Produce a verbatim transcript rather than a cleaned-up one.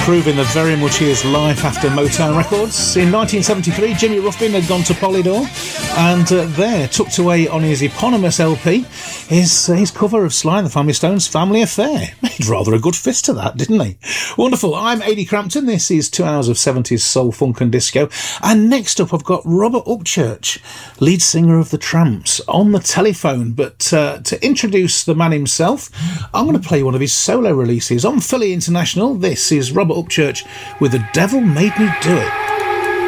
proving that very much he is life after Motown Records. In nineteen seventy-three, Jimmy Ruffin had gone to Polydor, and uh, there, tucked away on his eponymous L P, is uh, his cover of Sly and the Family Stones' Family Affair. Made rather a good fist to that, didn't he? Wonderful. I'm Ady Crampton. This is two hours of seventies soul, funk and disco. And next up, I've got Robert Upchurch, lead singer of The Tramps, on the telephone. But uh, to introduce the man himself, I'm going to play one of his solo releases on Philly International. This is Robert Upchurch with The Devil Made Me Do It.